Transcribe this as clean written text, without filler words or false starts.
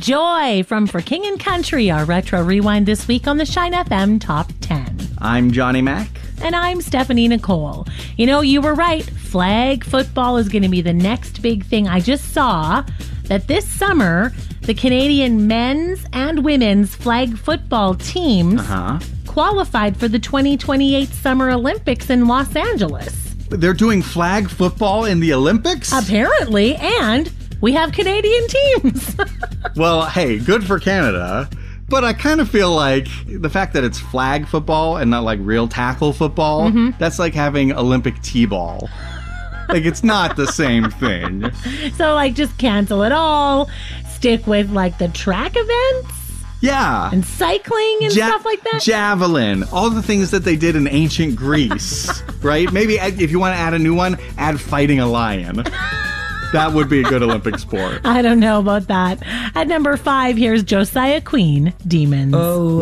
Joy from For King and Country, our retro rewind this week on the Shine FM Top 10. I'm Johnny Mac. And I'm Stephanie Nicole. You know, you were right. Flag football is going to be the next big thing. I just saw that this summer, the Canadian men's and women's flag football teams qualified for the 2028 Summer Olympics in Los Angeles. They're doing flag football in the Olympics? Apparently, and we have Canadian teams. Well, hey, good for Canada. But I kind of feel like the fact that it's flag football and not like real tackle football, that's like having Olympic T-ball. Like, it's not the same thing. So, like, just cancel it all. Stick with, like, the track events. Yeah. And cycling and stuff like that. Javelin. All the things that they did in ancient Greece, right? Maybe if you want to add a new one, add fighting a lion. That would be a good Olympic sport. I don't know about that. At number 5, here's Josiah Queen, Demons. Oh.